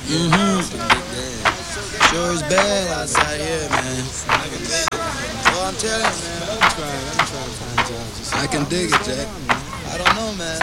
Sure is bad outside here, man. Oh, I'm telling you, man. I can dig it, Jack. I don't know, man.